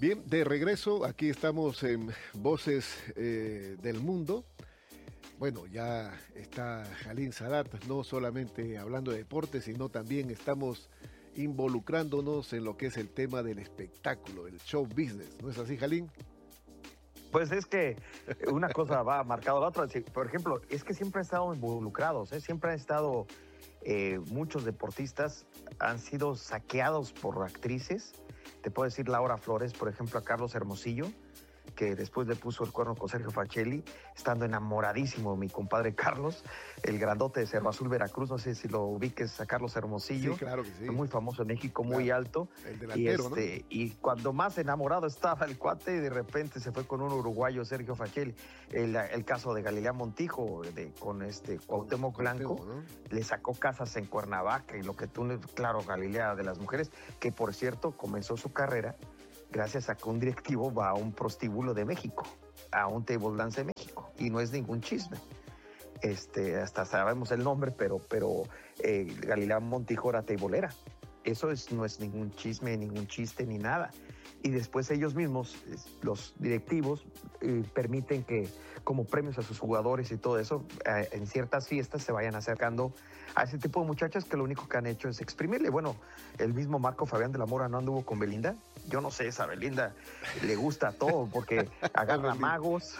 Bien, de regreso, aquí estamos en Voces del Mundo. Bueno, ya está Jalín Sadat, no solamente hablando de deporte, sino también estamos involucrándonos en lo que es el tema del espectáculo, el show business. ¿No es así, Jalín? Pues es que una cosa va marcada a la otra. Por ejemplo, es que siempre han estado involucrados, siempre han estado, muchos deportistas han sido saqueados por actrices. Te puedo decir Laura Flores, por ejemplo, a Carlos Hermosillo, que después le puso el cuerno con Sergio Facelli, estando enamoradísimo mi compadre Carlos, el grandote de Cerro Azul, Veracruz. No sé si lo ubiques a Carlos Hermosillo. Sí, claro que sí. Muy famoso en México, claro. Muy alto. El delantero, ¿no? Y cuando más enamorado estaba el cuate, de repente se fue con un uruguayo, Sergio Facelli. El caso de Galilea Montijo, con Cuauhtémoc Blanco, ¿no? Le sacó casas en Cuernavaca y lo que tú, claro, Galilea de las mujeres, que por cierto comenzó su carrera gracias a que un directivo va a un prostíbulo de México, a un table dance de México, y no es ningún chisme. Hasta sabemos el nombre, pero Galilea Montijo era tableera. Eso no es ningún chisme, ningún chiste, ni nada. Y después ellos mismos, los directivos, permiten que como premios a sus jugadores y todo eso, en ciertas fiestas se vayan acercando a ese tipo de muchachas que lo único que han hecho es exprimirle. Bueno, el mismo Marco Fabián de la Mora no anduvo con Belinda. Yo no sé, esa Belinda le gusta todo porque agarra magos,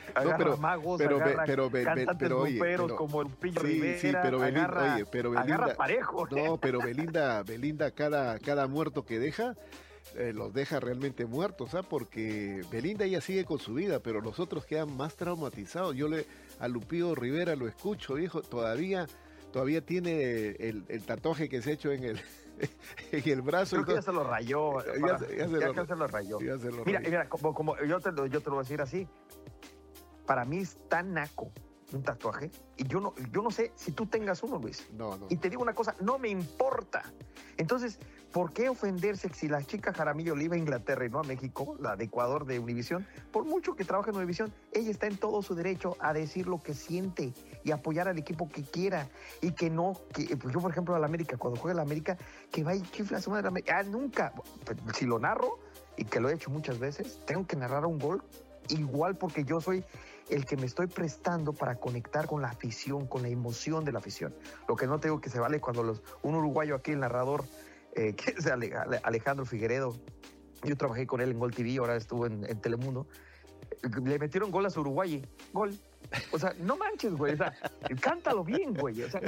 cantantes gruperos como el Pillo Rivera. Sí, pero Belinda, agarra parejo. No, pero Belinda cada muerto que deja, los deja realmente muertos, ¿sabes? Porque Belinda ya sigue con su vida, pero los otros quedan más traumatizados. A Lupillo Rivera lo escucho, viejo, todavía tiene el tatuaje que se ha hecho en el brazo. Creo que ya se lo rayó. Ya se lo rayó. Mira, como yo te lo voy a decir así. Para mí es tan naco un tatuaje, y yo no sé si tú tengas uno, Luis. No. Y te digo una cosa, no me importa. Entonces, ¿por qué ofenderse si la chica Jaramillo le iba a Inglaterra y no a México, la de Ecuador de Univisión? Por mucho que trabaje en Univisión, ella está en todo su derecho a decir lo que siente y apoyar al equipo que quiera. Y que no, yo por ejemplo a la América, cuando juega la América, que va y chifla a su madre. Nunca, si lo narro, y que lo he hecho muchas veces, tengo que narrar un gol igual, porque yo soy el que me estoy prestando para conectar con la afición, con la emoción de la afición. Lo que no tengo que se vale cuando un uruguayo aquí, el narrador, que es Alejandro Figueredo, yo trabajé con él en Gol TV, ahora estuvo en Telemundo, le metieron gol a su Uruguay, gol. O sea, no manches, güey, o sea, cántalo bien, güey, o sea,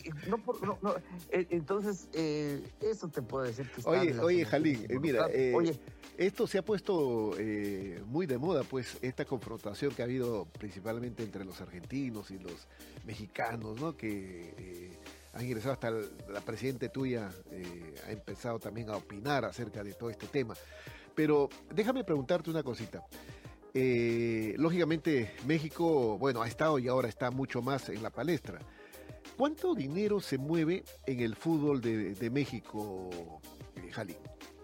entonces, eso te puedo decir que está. Oye, Jalín, mira, esto se ha puesto muy de moda, pues, esta confrontación que ha habido principalmente entre los argentinos y los mexicanos, ¿no? Que han ingresado hasta la presidenta tuya, ha empezado también a opinar acerca de todo este tema. Pero déjame preguntarte una cosita. Lógicamente México, bueno, ha estado y ahora está mucho más en la palestra. ¿Cuánto dinero se mueve en el fútbol de México, Jalín?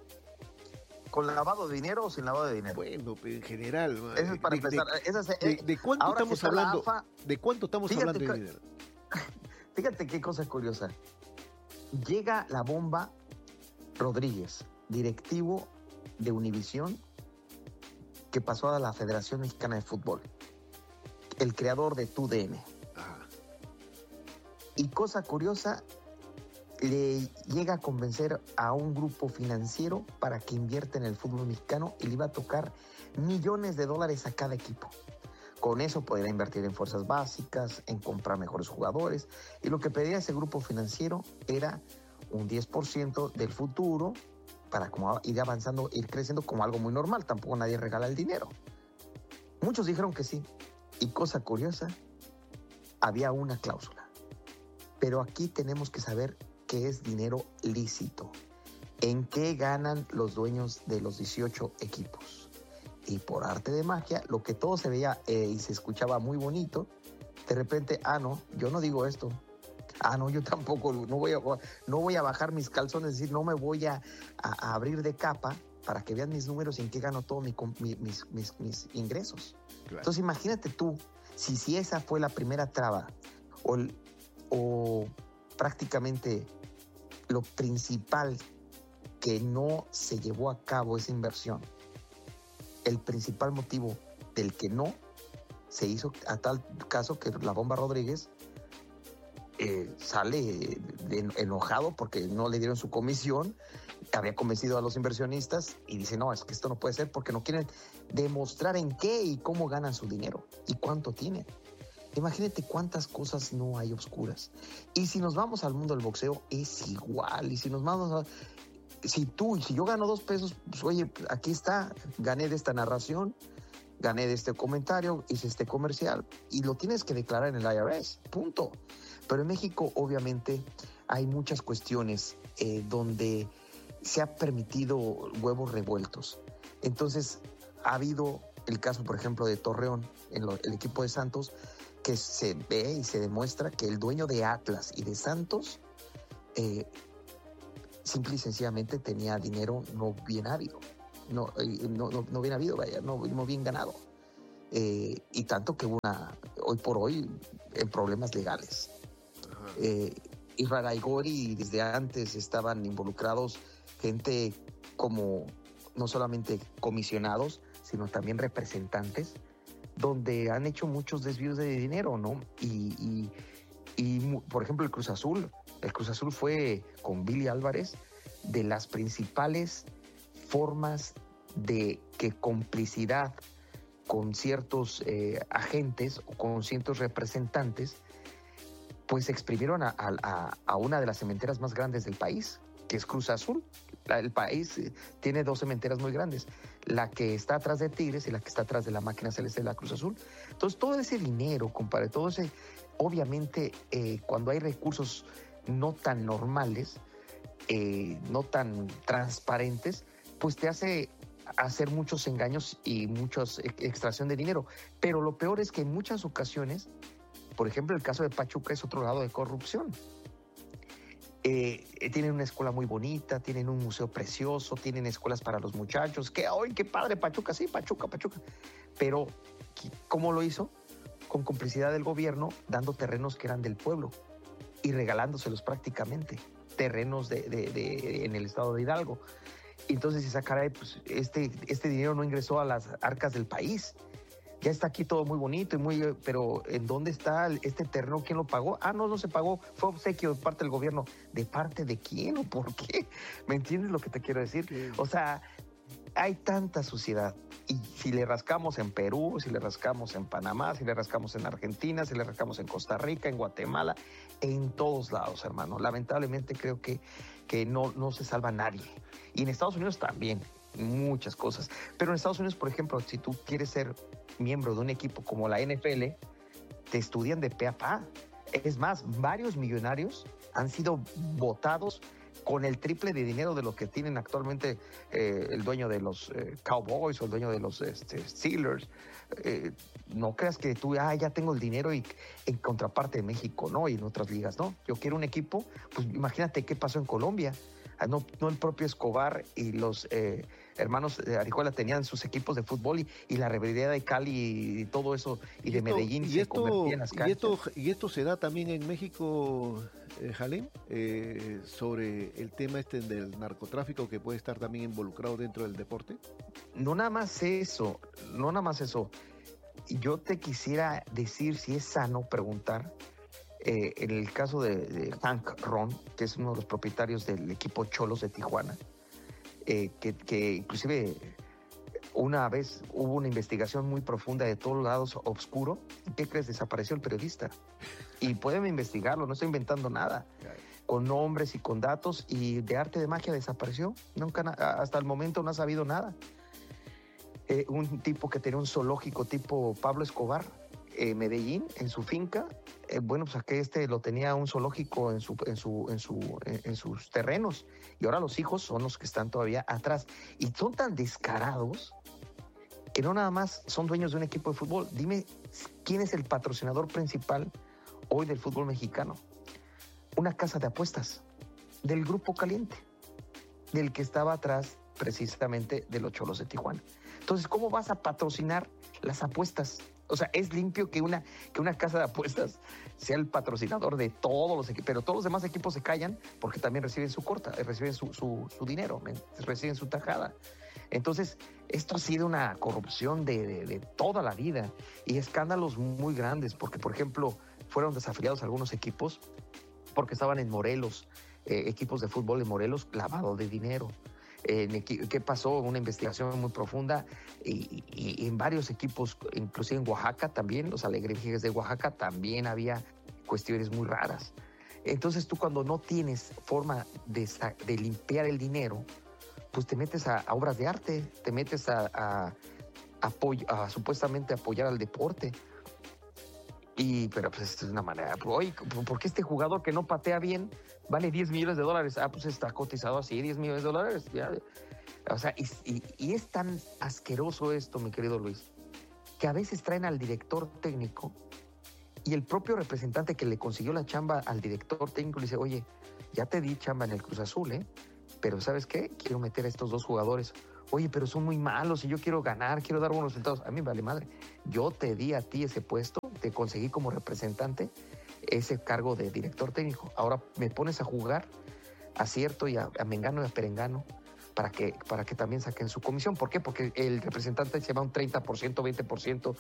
¿Con lavado de dinero o sin lavado de dinero? Bueno, en general. Eso es para empezar. ¿De cuánto estamos hablando? ¿De cuánto estamos hablando de dinero? Fíjate qué cosa curiosa. Llega la bomba Rodríguez, directivo de Univisión, que pasó a la Federación Mexicana de Fútbol, el creador de TUDN. Y cosa curiosa, le llega a convencer a un grupo financiero para que invierta en el fútbol mexicano y le iba a tocar millones de dólares a cada equipo. Con eso podría invertir en fuerzas básicas, en comprar mejores jugadores, y lo que pedía ese grupo financiero era un 10% del futuro para como ir avanzando, ir creciendo como algo muy normal. Tampoco nadie regala el dinero. Muchos dijeron que sí. Y cosa curiosa, había una cláusula. Pero aquí tenemos que saber qué es dinero lícito. ¿En qué ganan los dueños de los 18 equipos? Y por arte de magia, lo que todo se veía y se escuchaba muy bonito, de repente, no, yo no digo esto. No, yo tampoco, no voy a bajar mis calzones, es decir, no me voy a abrir de capa para que vean mis números y en qué gano todos mis ingresos. Claro. Entonces imagínate tú, si esa fue la primera traba o prácticamente lo principal que no se llevó a cabo esa inversión, el principal motivo del que no se hizo, a tal caso que la Bomba Rodríguez sale enojado porque no le dieron su comisión, había convencido a los inversionistas y dice, no, es que esto no puede ser porque no quieren demostrar en qué y cómo ganan su dinero y cuánto tienen. Imagínate cuántas cosas no hay oscuras. Y si nos vamos al mundo del boxeo, es igual. Y si nos vamos si yo gano $2, pues oye, aquí está, gané de esta narración, gané de este comentario, hice este comercial, y lo tienes que declarar en el IRS, punto. Pero en México, obviamente, hay muchas cuestiones donde se ha permitido huevos revueltos. Entonces, ha habido el caso, por ejemplo, de Torreón, el equipo de Santos, que se ve y se demuestra que el dueño de Atlas y de Santos simple y sencillamente tenía dinero no bien habido, no bien habido, vaya, no bien ganado. Y tanto que hoy por hoy en problemas legales. Israel y Gori desde antes estaban involucrados gente como no solamente comisionados, sino también representantes, donde han hecho muchos desvíos de dinero, ¿no? Y por ejemplo, el Cruz Azul fue con Billy Álvarez de las principales formas de que complicidad con ciertos agentes o con ciertos representantes, pues exprimieron a una de las cementeras más grandes del país, que es Cruz Azul. El país tiene 2 cementeras muy grandes, la que está atrás de Tigres y la que está atrás de la Máquina Celeste de la Cruz Azul. Entonces, todo ese dinero, compadre, todo ese, obviamente, cuando hay recursos no tan normales, no tan transparentes, pues te hace hacer muchos engaños y mucha extracción de dinero. Pero lo peor es que en muchas ocasiones, por ejemplo, el caso de Pachuca es otro lado de corrupción. Tienen una escuela muy bonita, tienen un museo precioso, tienen escuelas para los muchachos. ¡Ay, qué padre Pachuca! Sí, Pachuca. Pero, ¿cómo lo hizo? Con complicidad del gobierno, dando terrenos que eran del pueblo y regalándoselos prácticamente. Terrenos en el estado de Hidalgo. Entonces, esa cara, pues, este dinero no ingresó a las arcas del país. Ya está aquí todo muy bonito pero ¿en dónde está este terreno? ¿Quién lo pagó? No se pagó, fue obsequio de parte del gobierno. ¿De parte de quién o por qué? ¿Me entiendes lo que te quiero decir? Sí. O sea, hay tanta suciedad. Y si le rascamos en Perú, si le rascamos en Panamá, si le rascamos en Argentina, si le rascamos en Costa Rica, en Guatemala, en todos lados, hermano. Lamentablemente creo que no se salva nadie. Y en Estados Unidos también, muchas cosas. Pero en Estados Unidos, por ejemplo, si tú quieres ser miembro de un equipo como la NFL, te estudian de pe a pa. Es más, varios millonarios han sido votados con el triple de dinero de lo que tienen actualmente el dueño de los Cowboys o el dueño de los Steelers. No creas que tú, ya tengo el dinero y en contraparte de México, ¿no? Y en otras ligas, ¿no? Yo quiero un equipo, pues imagínate qué pasó en Colombia. No el propio Escobar y los hermanos de Arijuela tenían sus equipos de fútbol y la rivalidad de Cali y todo eso y de Medellín se convertía en las canchas. Y esto se da también en México, Halim, sobre el tema del narcotráfico que puede estar también involucrado dentro del deporte. No nada más eso. Yo te quisiera decir si es sano preguntar. En el caso de Hank Ron, que es uno de los propietarios del equipo Cholos de Tijuana, que inclusive una vez hubo una investigación muy profunda de todos lados oscuro. ¿Qué crees? Desapareció el periodista. Y pueden investigarlo, no estoy inventando nada. Con nombres y con datos, y de arte de magia desapareció. Nunca, hasta el momento no ha sabido nada. Un tipo que tenía un zoológico tipo Pablo Escobar, Medellín, en su finca. Bueno, pues aquí lo tenía un zoológico en sus terrenos, y ahora los hijos son los que están todavía atrás, y son tan descarados que no nada más son dueños de un equipo de fútbol. Dime, ¿quién es el patrocinador principal hoy del fútbol mexicano? Una casa de apuestas del Grupo Caliente, del que estaba atrás precisamente de los Cholos de Tijuana. Entonces, ¿cómo vas a patrocinar las apuestas? O sea, es limpio que una casa de apuestas sea el patrocinador de todos los equipos, pero todos los demás equipos se callan porque también reciben su dinero, reciben su tajada. Entonces, esto ha sido una corrupción de toda la vida y escándalos muy grandes, porque, por ejemplo, fueron desafiliados algunos equipos porque estaban en Morelos, equipos de fútbol en Morelos, lavado de dinero. ¿Qué pasó? Una investigación muy profunda y en varios equipos, inclusive en Oaxaca también, los Alebrijes de Oaxaca también había cuestiones muy raras. Entonces tú, cuando no tienes forma de limpiar el dinero, pues te metes a obras de arte, te metes a supuestamente apoyar al deporte. Pero pues esto es una manera, oye, ¿por qué este jugador que no patea bien vale $10 millones? Pues está cotizado así, $10 millones. Ya. O sea, y es tan asqueroso esto, mi querido Luis, que a veces traen al director técnico y el propio representante que le consiguió la chamba al director técnico le dice, oye, ya te di chamba en el Cruz Azul, pero ¿sabes qué? Quiero meter a estos 2 jugadores. Oye, pero son muy malos y yo quiero ganar, quiero dar buenos resultados. A mí vale madre. Yo te di a ti ese puesto, te conseguí como representante ese cargo de director técnico. Ahora me pones a jugar a Cierto y a Mengano y a Perengano para que también saquen su comisión. ¿Por qué? Porque el representante se va un 30%, 20%,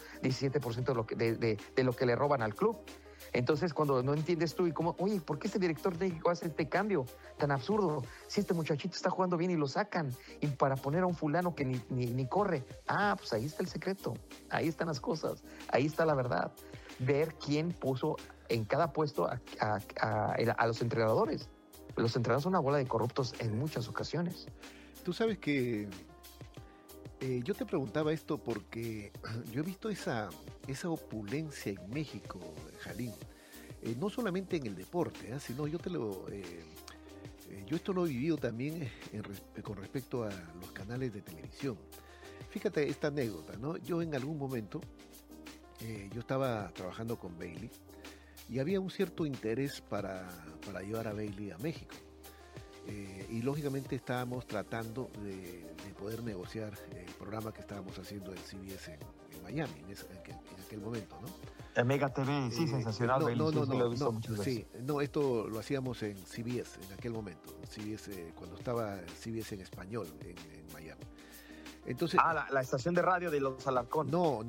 17% de lo que le roban al club. Entonces, cuando no entiendes tú y como, oye, ¿por qué este director técnico hace este cambio tan absurdo? Si este muchachito está jugando bien y lo sacan, y para poner a un fulano que ni corre. Pues ahí está el secreto, ahí están las cosas, ahí está la verdad. Ver quién puso en cada puesto a los entrenadores. Los entrenadores son una bola de corruptos en muchas ocasiones. Tú sabes que yo te preguntaba esto porque yo he visto esa opulencia en México, Jalín, no solamente en el deporte, sino yo esto lo he vivido también con respecto a los canales de televisión. Fíjate esta anécdota, ¿no? Yo en algún momento, yo estaba trabajando con Bailey y había un cierto interés para llevar a Bailey a México. Y lógicamente estábamos tratando de poder negociar el programa que estábamos haciendo en CBS en Miami en aquel momento, ¿no? En Mega TV, sí, sensacional. No, esto lo hacíamos en CBS en aquel momento, CBS, cuando estaba CBS en español en Miami. Entonces, la estación de radio de los Alarcón.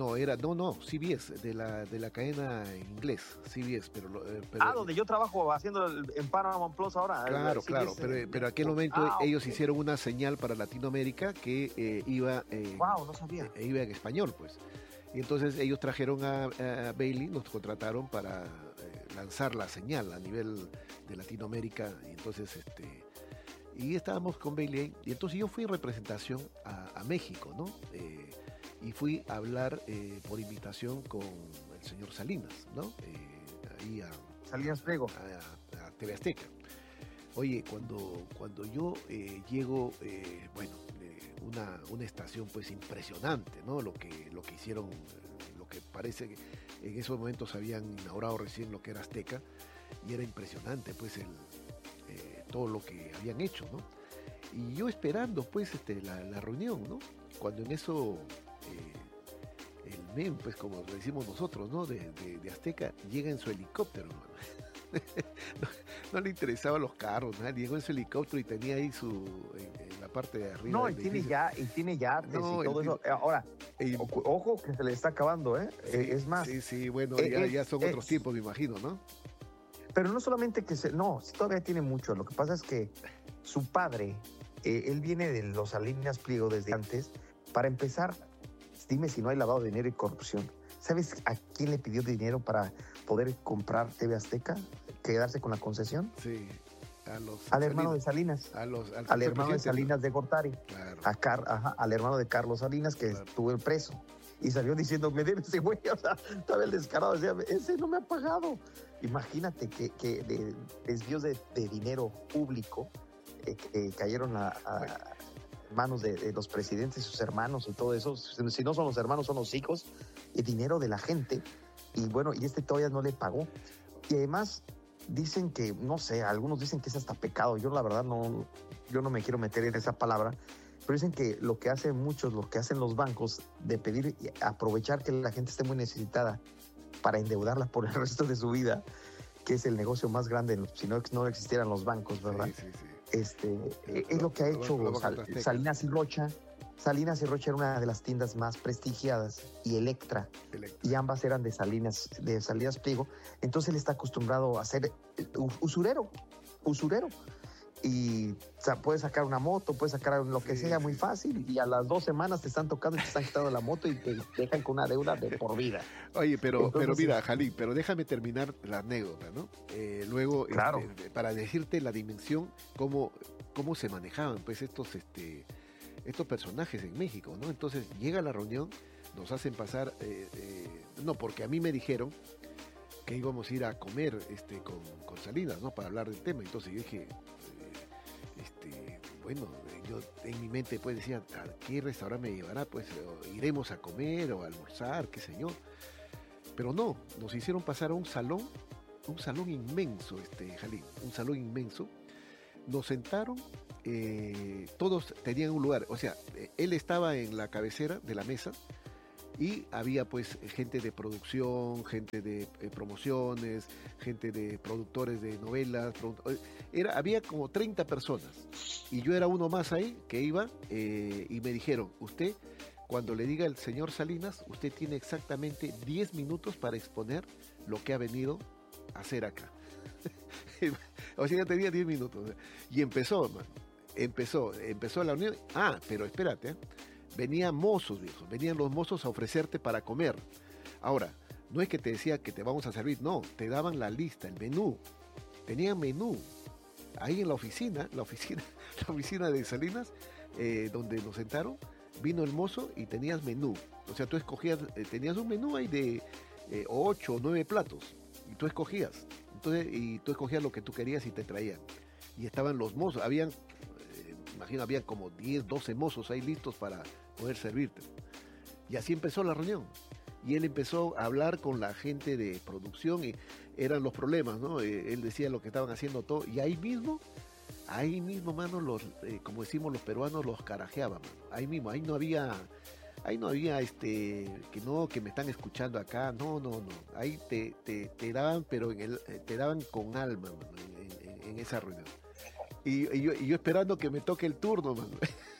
CBS, de la cadena en inglés, CBS, pero donde yo trabajo haciendo en Paramount Plus ahora. Claro, pero aquel momento ellos hicieron una señal para Latinoamérica que iba no sabía. Iba en español, pues. Y entonces ellos trajeron a Bailey, nos contrataron para lanzar la señal a nivel de Latinoamérica, y entonces y estábamos con Bailey, y entonces yo fui en representación a México, ¿no? Y fui a hablar por invitación con el señor Salinas, ¿no? Ahí Salinas Pliego. A TV Azteca. Oye, cuando yo llego, una estación pues impresionante, ¿no? Lo que hicieron, lo que parece que en esos momentos habían inaugurado recién lo que era Azteca, y era impresionante pues todo lo que habían hecho, ¿no? Y yo esperando pues la reunión, ¿no? Cuando en eso el MEM, pues como lo decimos nosotros, ¿no? De Azteca, llega en su helicóptero, ¿no? No le interesaban los carros, ¿no? Llegó en su helicóptero y tenía ahí en la parte de arriba. No, y tiene ya y todo eso. Ahora, ojo que se le está acabando, ¿eh? Sí, es más. Sí, bueno, ya son otros tiempos, me imagino, ¿no? Pero no solamente todavía tiene mucho. Lo que pasa es que su padre, él viene de los Salinas Pliego desde antes. Para empezar, dime si no hay lavado de dinero y corrupción. ¿Sabes a quién le pidió dinero para poder comprar TV Azteca? ¿Quedarse con la concesión? Sí. Al hermano de Salinas. Al hermano de Salinas de Gortari. Claro. Al hermano de Carlos Salinas, que estuvo preso. Y salió diciendo, me debe ese güey. O sea, estaba el descarado, decía, ese no me ha pagado. Imagínate que de desvíos de dinero público que cayeron a manos de los presidentes, sus hermanos y todo eso. Si no son los hermanos, son los hijos. El dinero de la gente. Y bueno, y todavía no le pagó. Y además dicen que, no sé, algunos dicen que es hasta pecado. Yo la verdad yo no me quiero meter en esa palabra. Pero dicen que lo que hacen los bancos, de pedir, aprovechar que la gente esté muy necesitada para endeudarla por el resto de su vida, que es el negocio más grande, si no existieran los bancos, ¿verdad? Sí. Es lo que ha hecho Salinas y Rocha. Salinas y Rocha era una de las tiendas más prestigiadas, y Electra, y ambas eran de Salinas Pliego. Entonces él está acostumbrado a ser usurero. Y puedes sacar una moto, puedes sacar lo que sea muy fácil, y a las 2 semanas te están tocando y te están quitando la moto y te dejan con una deuda de por vida. Oye, pero mira, Jalín, pero déjame terminar la anécdota, ¿no? Luego, claro. Para decirte la dimensión, cómo se manejaban pues estos personajes en México, ¿no? Entonces llega la reunión, nos hacen pasar, no, porque a mí me dijeron que íbamos a ir a comer con Salinas, ¿no? Para hablar del tema. Entonces yo dije, bueno, yo en mi mente pues decía, ¿a qué restaurante me llevará? Pues iremos a comer o a almorzar, qué sé yo. Pero no, nos hicieron pasar a un salón inmenso, Jalín, un salón inmenso. Nos sentaron, todos tenían un lugar, o sea, él estaba en la cabecera de la mesa y había pues gente de producción, gente de promociones, gente de productores de novelas, había como 30 personas y yo era uno más ahí que iba, y me dijeron, usted, cuando le diga el señor Salinas, usted tiene exactamente 10 minutos para exponer lo que ha venido a hacer acá. O sea, ya tenía 10 minutos. Y empezó la reunión. Pero espérate, venían mozos, viejo. Venían los mozos a ofrecerte para comer. Ahora, no es que te decía que te vamos a servir, no, te daban la lista, el menú. Tenían menú. Ahí en la oficina de Salinas, donde nos sentaron, vino el mozo y tenías menú. O sea, tú escogías, tenías un menú ahí de 8 o 9 platos. Y tú escogías. Y tú escogías lo que tú querías y te traían. Y estaban los mozos, habían como 10, 12 mozos ahí listos para poder servirte. Y así empezó la reunión. Y él empezó a hablar con la gente de producción y eran los problemas, ¿no? Él decía lo que estaban haciendo todo. Y ahí mismo, mano, como decimos los peruanos, los carajeaban, mano. Ahí mismo, ahí no había que me están escuchando acá, no, ahí te daban, pero te daban con alma, mano, en esa reunión. Y yo esperando que me toque el turno, mano.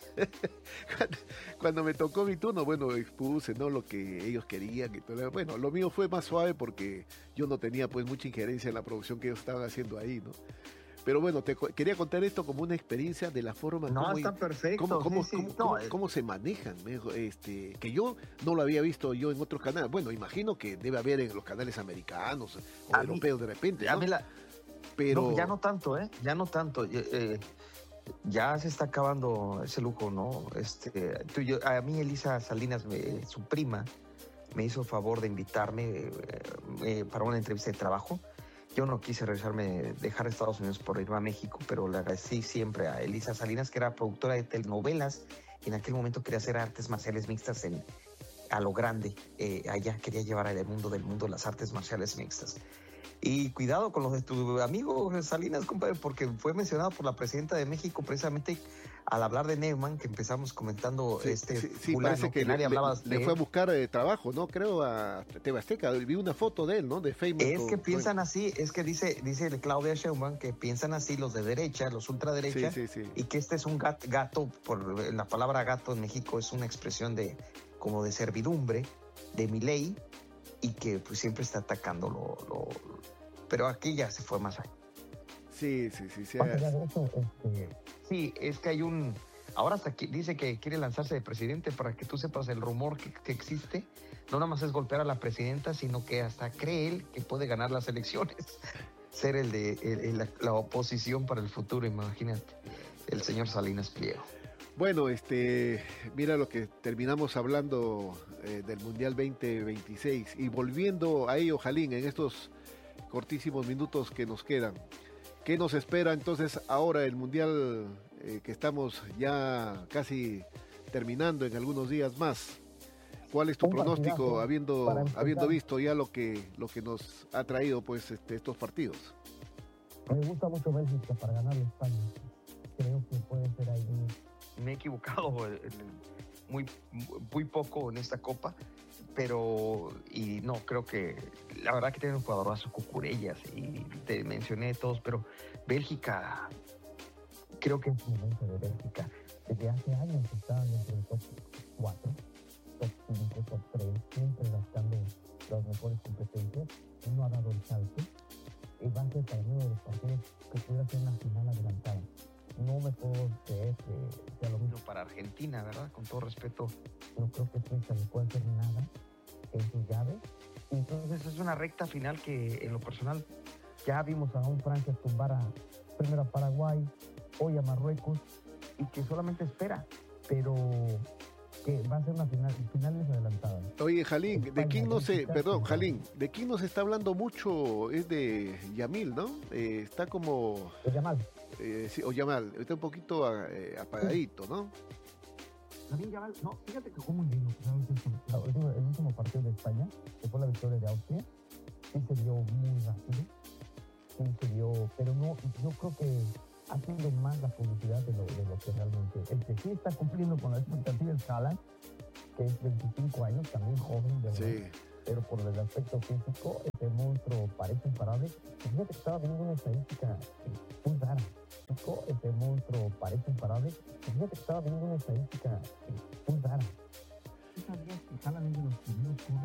Cuando me tocó mi turno, bueno, expuse, ¿no?, lo que ellos querían y todo. Bueno, lo mío fue más suave porque yo no tenía pues mucha injerencia en la producción que ellos estaban haciendo ahí, ¿no? Pero bueno, quería contar esto como una experiencia de la forma está perfecto. Cómo se manejan, que yo no lo había visto yo en otros canales. Bueno, imagino que debe haber en los canales americanos o europeos de repente, ¿no? Pero ya no tanto, ya no tanto. Ya se está acabando ese lujo, ¿no? A mí Elisa Salinas, su prima, me hizo favor de invitarme para una entrevista de trabajo. Yo no quise dejar Estados Unidos por irme a México, pero le agradecí siempre a Elisa Salinas, que era productora de telenovelas. En aquel momento quería hacer artes marciales mixtas a lo grande. Allá quería llevar al mundo las artes marciales mixtas. Y cuidado con los de tu amigo Salinas, compadre, porque fue mencionado por la presidenta de México precisamente al hablar de Neumann, que empezamos comentando fulano, parece que nadie hablaba le fue a buscar trabajo, ¿no? Creo a TV Azteca, vi una foto de él, ¿no? De Facebook. Es que piensan así, es que dice Claudia Sheinbaum que piensan así los de derecha, los ultraderecha, y que este es un gato, por la palabra gato en México es una expresión como de servidumbre, de Milei, y que pues siempre está atacando pero aquí ya se fue más allá. Sí. Sí, es que hay ahora hasta dice que quiere lanzarse de presidente, para que tú sepas el rumor que existe. No nada más es golpear a la presidenta, sino que hasta cree él que puede ganar las elecciones, ser la oposición para el futuro, imagínate, el señor Salinas Pliego. Bueno, mira lo que terminamos hablando del Mundial 2026 y volviendo a ello, Jalín, en estos cortísimos minutos que nos quedan. ¿Qué nos espera entonces ahora el Mundial que estamos ya casi terminando en algunos días más? ¿Cuál es tu pronóstico habiendo visto ya lo que nos ha traído pues estos partidos? Me gusta mucho Bélgica para ganar a España. Creo que puede ser ahí. Me he equivocado muy poco en esta Copa, y no, creo que la verdad que tiene un jugadorazo, Cucurellas, y te mencioné todos, pero Bélgica, creo que es el momento de Bélgica. Desde hace años estaban dentro del top Argentina, ¿verdad? Con todo respeto, no creo que Suiza le pueda hacer nada en sus llaves. Entonces es una recta final que en lo personal ya vimos a un Francia tumbar primero a Paraguay, hoy a Marruecos, y que solamente espera, pero que va a ser una finales adelantadas. Oye, Jalín, ¿de quién no se, perdón, Jalín, de quién no se está hablando mucho? Es de Yamil, ¿no? Está como... De Yamal. Sí, o Yamal, está un poquito apagadito, ¿no? También Yamal, no, fíjate que jugó muy bien el último partido de España, que fue la victoria de Austria, sí se vio muy rápido, sí se vio, pero no, yo creo que ha sido más la publicidad de lo que realmente. El que sí está cumpliendo con la expectativa es Haaland, que es 25 años, también joven, de verdad. Sí. Pero por el aspecto físico, este monstruo parece imparable. Fíjate que estaba viendo una estadística muy rara. Este monstruo parece imparable. Fíjate que estaba viendo una estadística muy rara. ¿Tú sabías que Haaland es de los primeros